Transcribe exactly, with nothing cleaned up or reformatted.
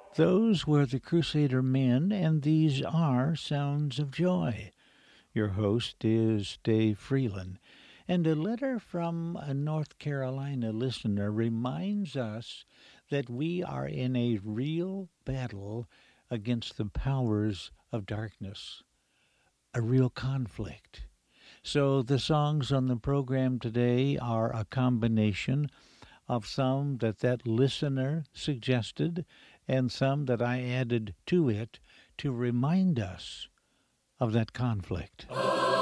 Those were the Crusader Men, and these are Sounds of Joy. Your host is Dave Freeland. And a letter from a North Carolina listener reminds us that we are in a real battle against the powers of darkness, a real conflict. So the songs on the program today are a combination of some that that listener suggested and some that I added to it to remind us of that conflict.